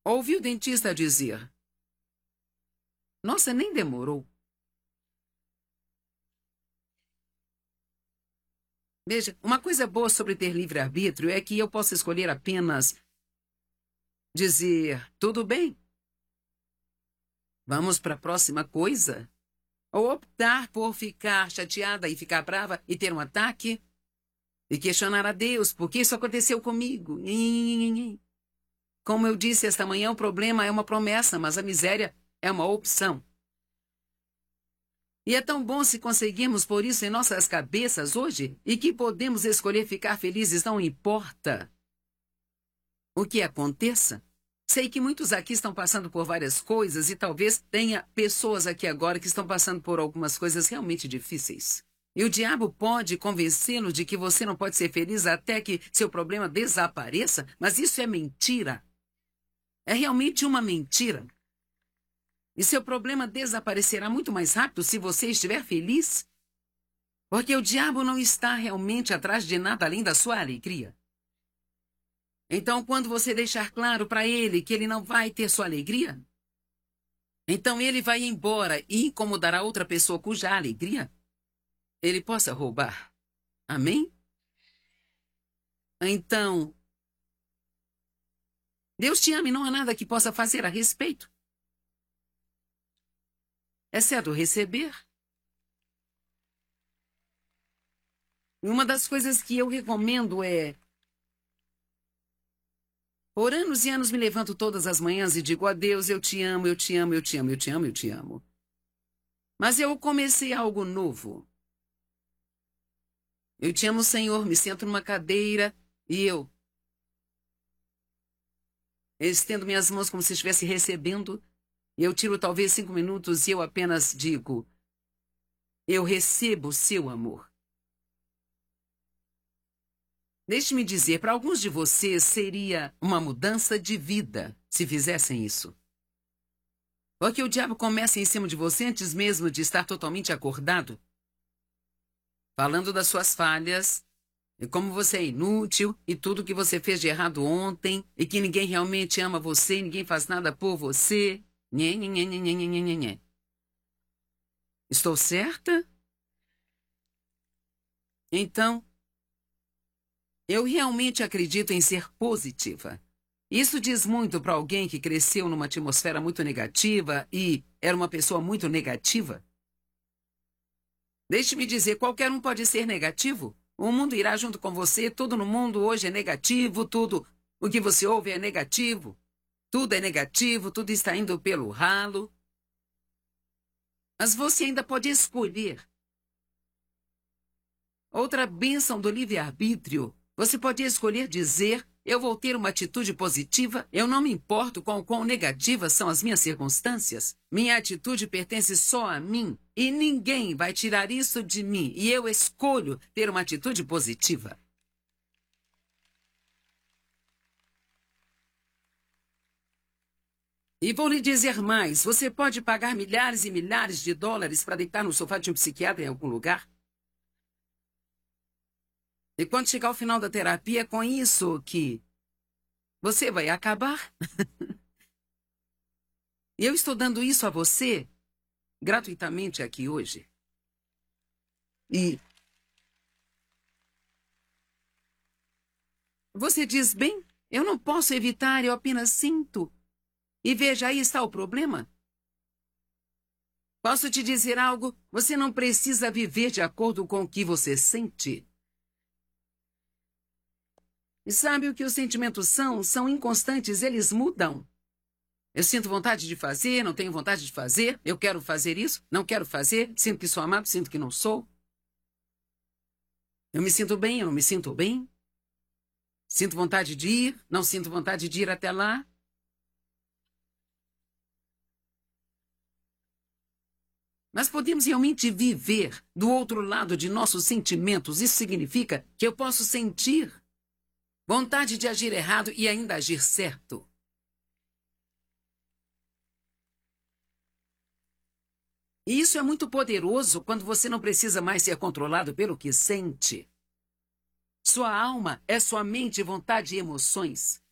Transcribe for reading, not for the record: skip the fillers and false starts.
Ouvi o dentista dizer: nossa, nem demorou. Veja, uma coisa boa sobre ter livre-arbítrio é que eu posso escolher apenas dizer: tudo bem, vamos para a próxima coisa. Ou optar por ficar chateada e ficar brava e ter um ataque e questionar a Deus, por que isso aconteceu comigo? Como eu disse esta manhã, o problema é uma promessa, mas a miséria é uma opção. E é tão bom se conseguirmos pôr isso em nossas cabeças hoje e que podemos escolher ficar felizes, não importa o que aconteça. Sei que muitos aqui estão passando por várias coisas e talvez tenha pessoas aqui agora que estão passando por algumas coisas realmente difíceis. E o diabo pode convencê-lo de que você não pode ser feliz até que seu problema desapareça, mas isso é mentira. É realmente uma mentira. E seu problema desaparecerá muito mais rápido se você estiver feliz. Porque o diabo não está realmente atrás de nada além da sua alegria. Então, quando você deixar claro para ele que ele não vai ter sua alegria, então ele vai embora e incomodará outra pessoa cuja alegria ele possa roubar. Amém? Então, Deus te ama e não há nada que possa fazer a respeito, exceto receber. E uma das coisas que eu recomendo é: por anos e anos me levanto todas as manhãs e digo a Deus: eu te amo, eu te amo, eu te amo, eu te amo, eu te amo. Mas eu comecei algo novo. Eu te amo, Senhor, me sento numa cadeira e eu estendo minhas mãos como se estivesse recebendo. E eu tiro talvez 5 minutos e eu apenas digo: eu recebo o seu amor. Deixe-me dizer, para alguns de vocês seria uma mudança de vida se fizessem isso. Porque o diabo começa em cima de você antes mesmo de estar totalmente acordado, falando das suas falhas, e como você é inútil, e tudo que você fez de errado ontem, e que ninguém realmente ama você, ninguém faz nada por você. Nhê, nhê, nhê, nhê, nhê, nhê, nhê, nhê. Estou certa? Então, eu realmente acredito em ser positiva. Isso diz muito para alguém que cresceu numa atmosfera muito negativa e era uma pessoa muito negativa. Deixe-me dizer, qualquer um pode ser negativo. O mundo irá junto com você, tudo no mundo hoje é negativo, tudo o que você ouve é negativo. Tudo é negativo, tudo está indo pelo ralo. Mas você ainda pode escolher. Outra bênção do livre-arbítrio. Você pode escolher dizer: eu vou ter uma atitude positiva, eu não me importo com o quão negativas são as minhas circunstâncias. Minha atitude pertence só a mim e ninguém vai tirar isso de mim. E eu escolho ter uma atitude positiva. E vou lhe dizer mais, você pode pagar milhares e milhares de dólares para deitar no sofá de um psiquiatra em algum lugar. E quando chegar ao final da terapia, é com isso que você vai acabar. E eu estou dando isso a você gratuitamente aqui hoje. E você diz: bem, eu não posso evitar, eu apenas sinto. E veja, aí está o problema. Posso te dizer algo? Você não precisa viver de acordo com o que você sente. E sabe o que os sentimentos são? São inconstantes, eles mudam. Eu sinto vontade de fazer, não tenho vontade de fazer, eu quero fazer isso, não quero fazer, sinto que sou amado, sinto que não sou. Eu me sinto bem, eu não me sinto bem. Sinto vontade de ir, não sinto vontade de ir até lá. Mas podemos realmente viver do outro lado de nossos sentimentos. Isso significa que eu posso sentir vontade de agir errado e ainda agir certo. E isso é muito poderoso quando você não precisa mais ser controlado pelo que sente. Sua alma é somente vontade e emoções.